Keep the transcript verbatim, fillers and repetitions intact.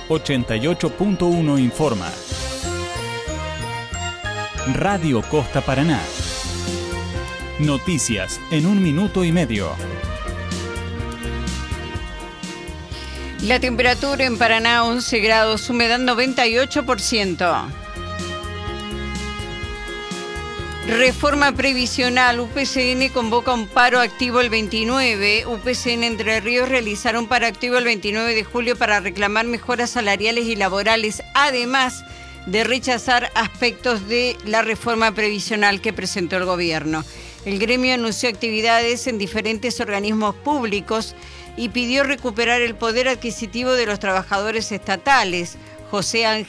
ochenta y ocho punto uno informa. Radio Costa Paraná. Noticias en un minuto y medio. La temperatura en Paraná once grados, humedad noventa y ocho por ciento. Reforma previsional, U P C N convoca un paro activo el veintinueve. U P C N Entre Ríos realizará un paro activo el veintinueve de julio para reclamar mejoras salariales y laborales, además de rechazar aspectos de la reforma previsional que presentó el gobierno. El gremio anunció actividades en diferentes organismos públicos y pidió recuperar el poder adquisitivo de los trabajadores estatales. José Ángel